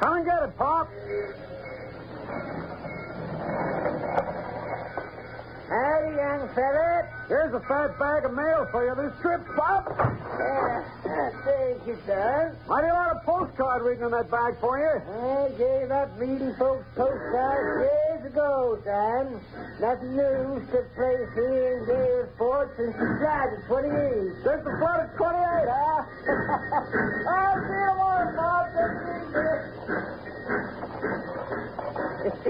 Come and get it, Pop. Howdy, young fella. Here's a fat bag of mail for you this trip, Pop. Thank you, son. Mighty lot of postcard reading in that bag for you. I gave up reading folks' postcards years ago, son. Nothing new took place here in Galesport since the flood of 28. Since the flood of 28, huh? I'll see you tomorrow, Pop. Take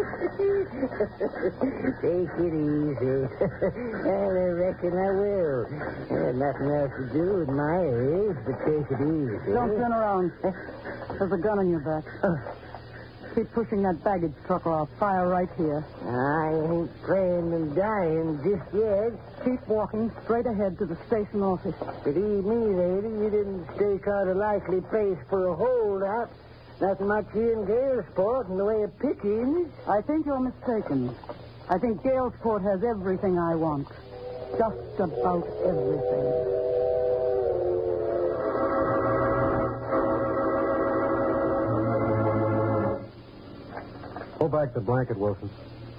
it easy. I reckon I will. Nothing else to do with my age but take it easy. Don't turn around. There's a gun on your back. Keep pushing that baggage truck or I'll fire right here. I ain't playing and dying just yet. Keep walking straight ahead to the station office. Believe me, lady, you didn't stake out a likely place for a holdup. Nothing much here in Galesport in the way of pickings. I think you're mistaken. I think Galesport has everything I want. Just about everything. Pull back the blanket, Wilson.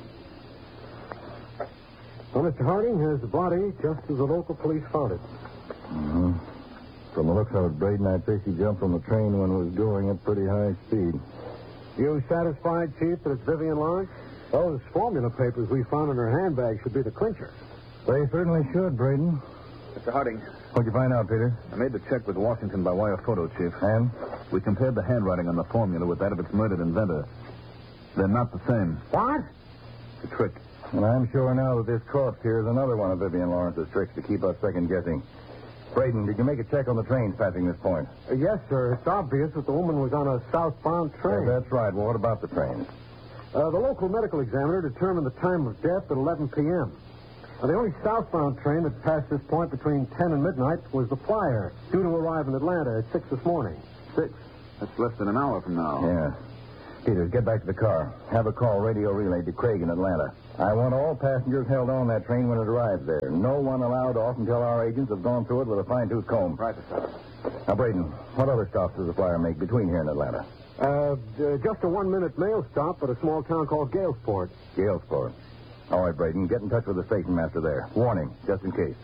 Well, Mr. Harding, here's the body just as the local police found it. Mm-hmm. From the looks of it, Braden, I'd say she jumped from the train when it was going at pretty high speed. You satisfied, Chief, that it's Vivian Lawrence? Those formula papers we found in her handbag should be the clincher. They certainly should, Braden. Mr. Harding, What'd you find out, Peter? I made the check with Washington by wire photo, Chief. And? We compared the handwriting on the formula with that of its murdered inventor. They're not the same. What? It's a trick. And I'm sure now that this corpse here is another one of Vivian Lawrence's tricks to keep us second-guessing. Braden, did you make a check on the trains passing this point? Yes, sir. It's obvious that the woman was on a southbound train. That's right. Well, what about the trains? The local medical examiner determined the time of death at 11 p.m. The only southbound train that passed this point between 10 and midnight was the Flyer, due to arrive in Atlanta at 6 this morning. 6? That's less than an hour from now. Yeah. Peters, get back to the car. Have a call radio relayed to Craig in Atlanta. I want all passengers held on that train when it arrives there. No one allowed off until our agents have gone through it with a fine-tooth comb. Right, sir. Now, Braden, what other stops does the Flyer make between here and Atlanta? Just a 1-minute mail stop at a small town called Galesport. Galesport. All right, Braden, get in touch with the station master there. Warning, just in case.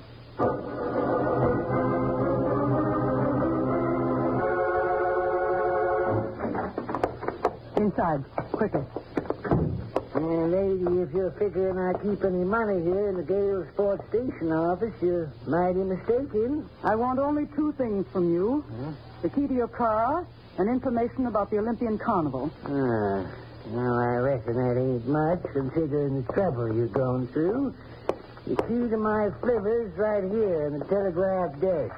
Inside, quicker. Lady, if you're figuring I keep any money here in the Galesport station office, you're mighty mistaken. I want only two things from you. The key to your car and information about the Olympian Carnival. Now, I reckon that ain't much, considering the trouble you're going through. The key to my flivver's right here in the telegraph desk.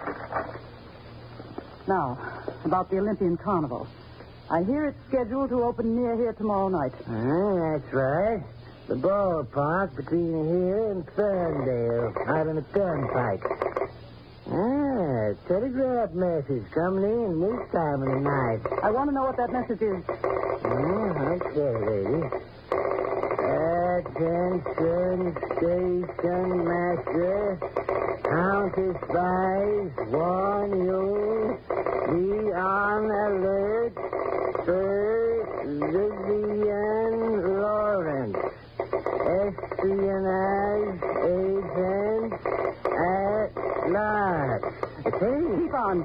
Now, about the Olympian Carnival. I hear it's scheduled to open near here tomorrow night. That's right. The ballpark between here and Ferndale, out on the turnpike. Telegraph message coming in this time of the night. I want to know what that message is. Okay, lady. Attention, station master. Countess Spies warn you. Be on alert. Sir Vivian Lawrence, espionage agent at large. Keep on.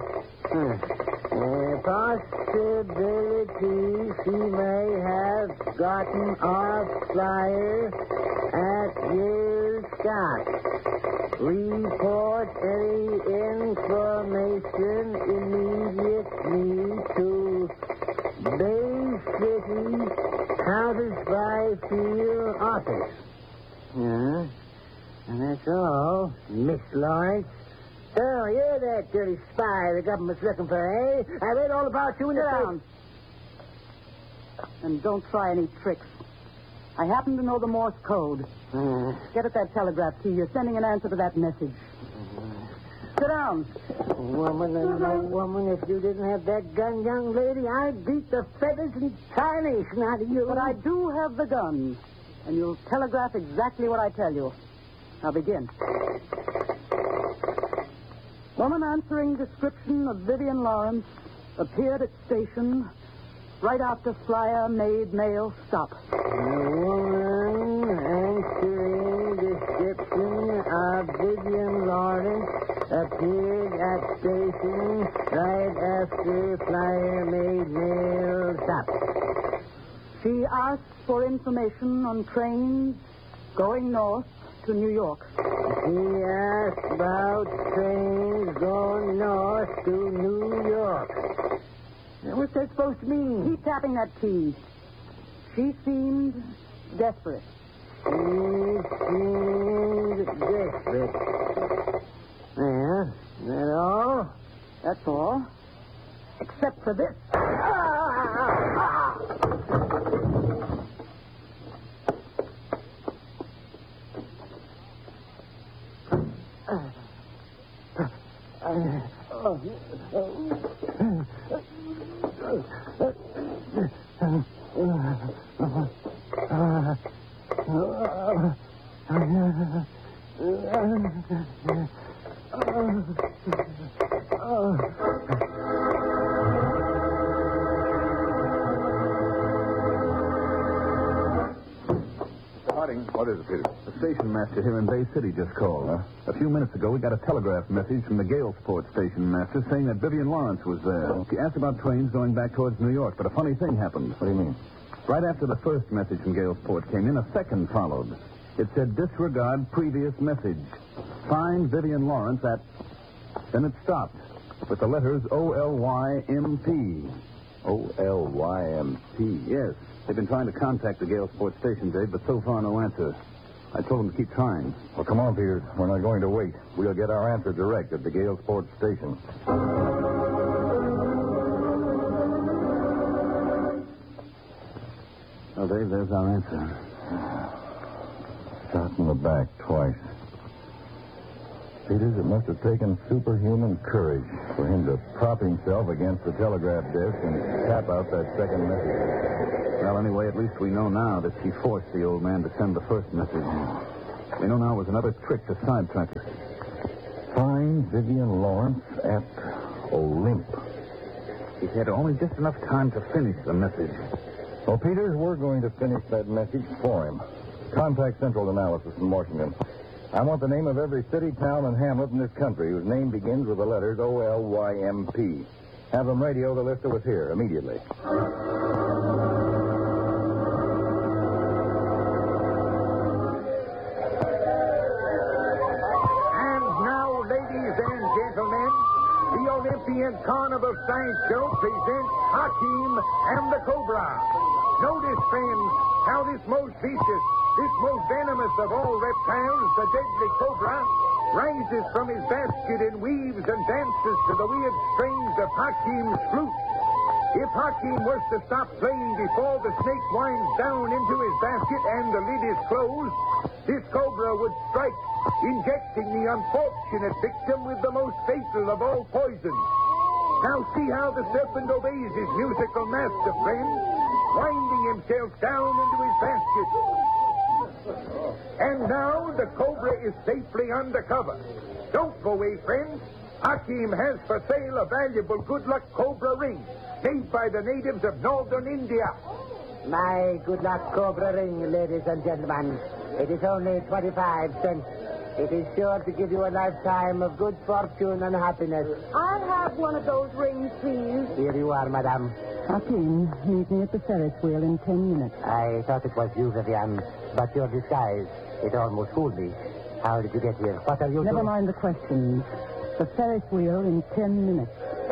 Possibility she may have gotten off Flyer at Yale Scott. Report any information immediately to Bay City Countess Byfield office. And that's all, Miss Lawrence. Oh, you're that dirty spy the government's looking for, eh? I read all about you in the town. And don't try any tricks. I happen to know the Morse code. Get at that telegraph key. You're sending an answer to that message. Sit down. Woman, if you didn't have that gun, young lady, I'd beat the feathers and tarnation out of you. But I do have the gun. And you'll telegraph exactly what I tell you. Now begin. Woman answering description of Vivian Lawrence appeared at station right after flyer made mail stop. The woman answering description of Vivian Lawrence appeared at station right after flyer made mail stop. She asked for information on trains going north to New York. He asked about trains going north to New York. What's that supposed to mean? Keep tapping that key. She seemed desperate. She seemed desperate. Yeah, that all? That's all. Except for this. What is it, Peter? The station master here in Bay City just called. A few minutes ago, we got a telegraph message from the Galesport station master saying that Vivian Lawrence was there. She asked about trains going back towards New York, but a funny thing happened. What do you mean? Right after the first message from Galesport came in, a second followed. It said, disregard previous message. Find Vivian Lawrence at... Then it stopped with the letters O-L-Y-M-P. O-L-Y-M-P. Yes. They've been trying to contact the Galesport station, Dave, but so far no answer. I told them to keep trying. Well, come on, Peters. We're not going to wait. We'll get our answer direct at the Galesport station. Well, Dave, there's our answer. Shot in the back twice. Peters, it must have taken superhuman courage for him to prop himself against the telegraph desk and tap out that second message. Well, anyway, at least we know now that she forced the old man to send the first message. We know now it was another trick to sidetrack us. Find Vivian Lawrence at Olymp. He had only just enough time to finish the message. Well, Peters, we're going to finish that message for him. Contact Central Analysis in Washington. I want the name of every city, town, and hamlet in this country whose name begins with the letters O-L-Y-M-P. Have them radio the list that was here immediately. And now, ladies and gentlemen, the Olympian Carnival Science Show presents Hakim and the Cobra. Notice, friends, how this most vicious, this most venomous of all reptiles, the deadly cobra, rises from his basket and weaves and dances to the weird strings of Hakim's flute. If Hakim was to stop playing before the snake winds down into his basket and the lid is closed, this cobra would strike, injecting the unfortunate victim with the most fatal of all poisons. Now see how the serpent obeys his musical master, friends, winding himself down into his basket. And now the cobra is safely under cover. Don't go away, friends. Hakim has for sale a valuable good luck cobra ring made by the natives of northern India. My good luck cobra ring, ladies and gentlemen. It is only 25 cents. It is sure to give you a lifetime of good fortune and happiness. I'll have one of those rings, please. Here you are, madame. Hakim, meet me at the Ferris wheel in 10 minutes. I thought it was you, Vivian, but your disguise, it almost fooled me. How did you get here? What are you Never doing? mind the questions. The Ferris wheel in 10 minutes.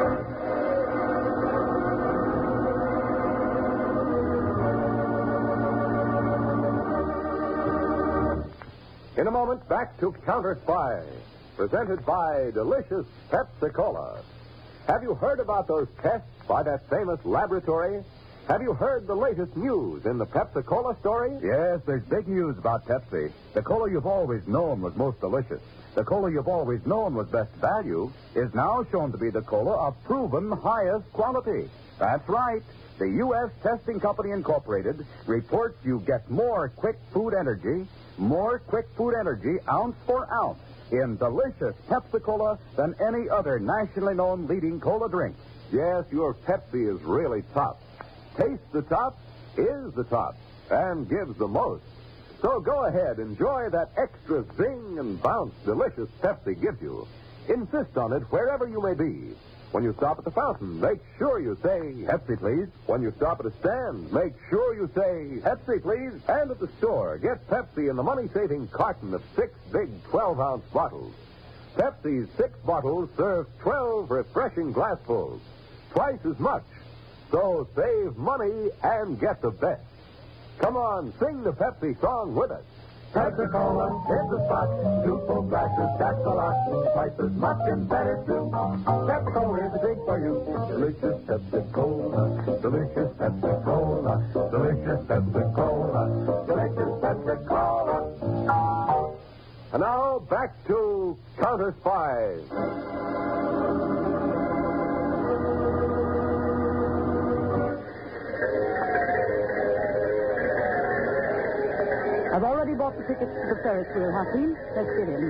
In a moment, back to Counter Spy, presented by delicious Pepsi-Cola. Have you heard about those tests by that famous laboratory? Have you heard the latest news in the Pepsi-Cola story? Yes, there's big news about Pepsi. The cola you've always known was most delicious. The cola you've always known was best value is now shown to be the cola of proven highest quality. That's right. The U.S. Testing Company Incorporated reports you get more quick food energy ounce for ounce in delicious Pepsi-Cola than any other nationally known leading cola drink. Yes, your Pepsi is really tough. tastes the top, is the top, and gives the most. So go ahead, enjoy that extra zing and bounce delicious Pepsi gives you. Insist on it wherever you may be. When you stop at the fountain, make sure you say, Pepsi, please. When you stop at a stand, make sure you say, Pepsi, please. And at the store, get Pepsi in the money-saving carton of 6 big 12-ounce bottles. Pepsi's 6 bottles serve 12 refreshing glassfuls. Twice as much. So save money and get the best. Come on, sing the Pepsi song with us. Pepsi-Cola, hit the spot. 2 full glasses, that's a lot. Twice as much and better, too. Pepsi-Cola is a drink for you. Delicious Pepsi-Cola. Delicious Pepsi-Cola. Delicious Pepsi-Cola. Delicious Pepsi-Cola. And now, back to Counter Spies. I've already bought the tickets to the Ferris wheel, Hakeem. Let's get in.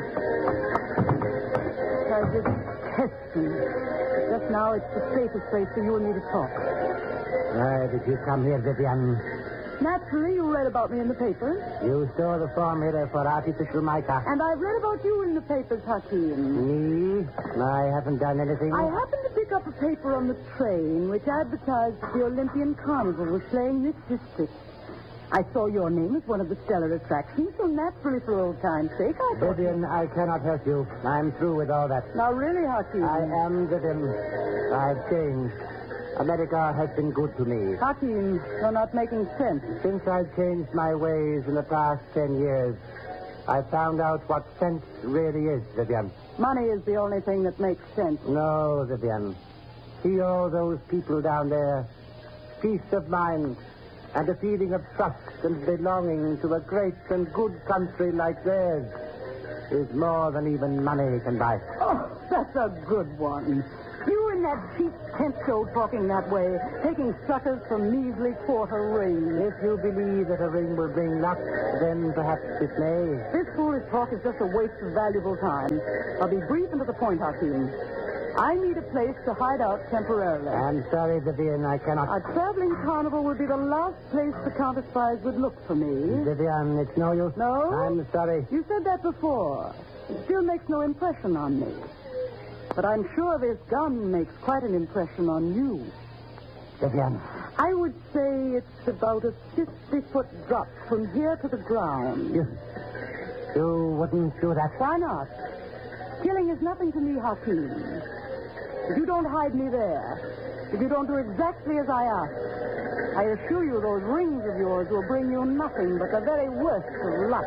I detest you. Just now, it's the safest place for you and me to talk. Why did you come here, Vivian? Naturally, you read about me in the papers. You stole the formula for artificial mica. And I've read about you in the papers, Hakeem. Me? I haven't done anything. I happened to pick up a paper on the train which advertised that the Olympian Carnival was playing this district. I saw your name as one of the stellar attractions, so naturally, for old time's sake, I thought... Vivian, I cannot help you. I'm through with all that. Now, really, Hakeem? I am Vivian. I've changed. America has been good to me. Hakeem, you're not making sense. Since I've changed my ways in the past 10 years, I found out what sense really is, Vivian. Money is the only thing that makes sense. No, Vivian. See all those people down there? Peace of mind and a feeling of trust and belonging to a great and good country like theirs is more than even money can buy. Oh, that's a good one. You in that cheap tent show talking that way, taking suckers from measly quarter rings. If you believe that a ring will bring luck, then perhaps it may. This foolish talk is just a waste of valuable time. I'll be brief and to the point, Hakeem. I need a place to hide out temporarily. I'm sorry, Vivian, I cannot... A traveling carnival would be the last place the Counter Spies would look for me. Vivian, it's no use. No? I'm sorry. You said that before. It still makes no impression on me. But I'm sure this gun makes quite an impression on you. Vivian. I would say it's about a 50-foot drop from here to the ground. You wouldn't do that? Why not? Killing is nothing to me, Hakeem. If you don't hide me there, if you don't do exactly as I ask, I assure you those rings of yours will bring you nothing but the very worst of luck.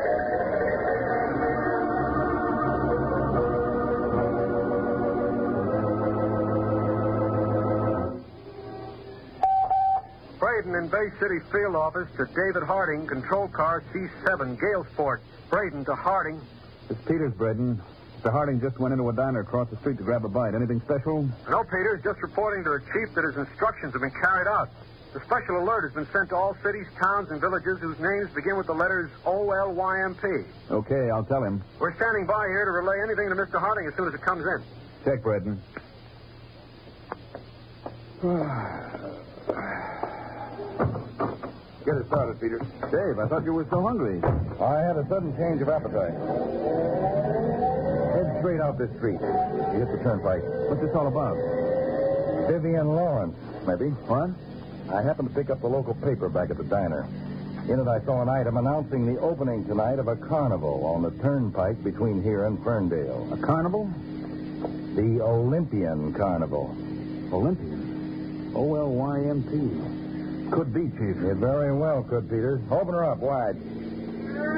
Braden in Bay City Field Office to David Harding, Control Car C7, Galesport. Braden to Harding. It's Peters, Braden. Mr. Harding just went into a diner across the street to grab a bite. Anything special? No, Peters. Just reporting to the chief that his instructions have been carried out. The special alert has been sent to all cities, towns, and villages whose names begin with the letters OLYMP. Okay, I'll tell him. We're standing by here to relay anything to Mr. Harding as soon as it comes in. Check, Braden. Get it started, Peters. Dave, I thought you were so hungry. I had a sudden change of appetite. Head straight out this street. You hit the turnpike. What's this all about? Vivian Lawrence, maybe. What? I happened to pick up the local paper back at the diner. In it, I saw an item announcing the opening tonight of a carnival on the turnpike between here and Ferndale. A carnival? The Olympian Carnival. Olympian. OLYMP. Could be, Chief. It very well could, Peters. Open her up wide.